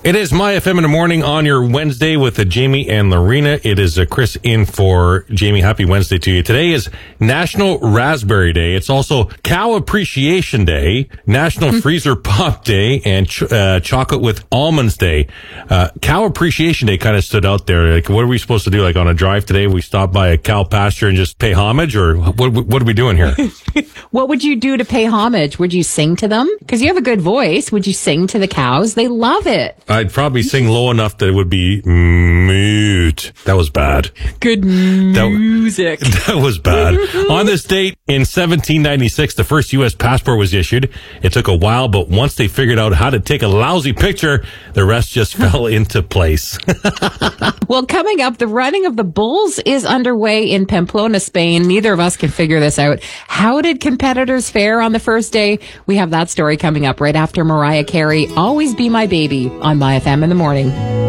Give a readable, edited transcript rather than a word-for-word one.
It is My FM in the morning on your Wednesday with Jamie and Lorena. It is Chris in for Jamie. Happy Wednesday to you. Today is National Raspberry Day. It's also Cow Appreciation Day, National Freezer Pop Day, and Chocolate with Almonds Day. Cow Appreciation Day kind of stood out there. Like, what are we supposed to do? Like on a drive today, we stop by a cow pasture and just pay homage, or what are we doing here? What would you do to pay homage? Would you sing to them? Because you have a good voice. Would you sing to the cows? They love it. I'd probably sing low enough that it would be moot. That was bad. Good music. That was bad. On this date in 1796, the first U.S. passport was issued. It took a while, but once they figured out how to take a lousy picture, the rest just fell into place. Well, coming up, the running of the bulls is underway in Pamplona, Spain. Neither of us can figure this out. How did competitors fare on the first day? We have that story coming up right after Mariah Carey, Always Be My Baby, on My FM in the morning.